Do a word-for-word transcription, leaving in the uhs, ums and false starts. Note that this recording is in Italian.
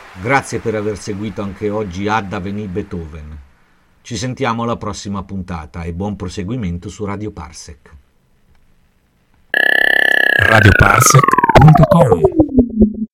Grazie per aver seguito anche oggi Adda Veni Beethoven. Ci sentiamo alla prossima puntata e buon proseguimento su Radio Parsec. radioparsec punto com